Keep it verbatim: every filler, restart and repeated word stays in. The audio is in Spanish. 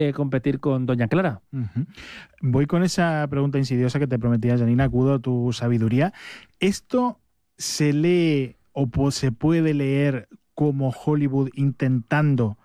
eh, competir con Doña Clara. Uh-huh. Voy con esa pregunta insidiosa que te prometía, Janina, acudo a tu sabiduría. ¿Esto se lee o se puede leer como Hollywood intentando